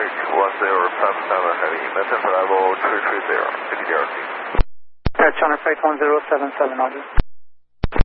1077 heavy, maintain level 330, PTDRC. China Flight 1077, Roger.